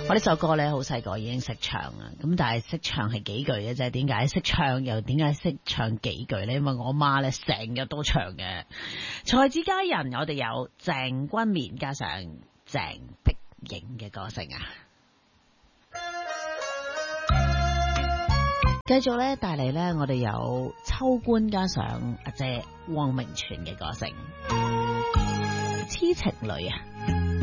我呢首歌咧好細個已經識唱啊，咁但係識唱係幾句嘅啫。點解識唱又點解識唱幾句咧？因為我媽咧成日都唱嘅。才子佳人，我哋有鄭君綿加上鄭碧瑩嘅歌聲啊。繼續咧帶嚟咧，我哋有秋官加上阿姐汪明荃嘅歌聲，痴情女啊。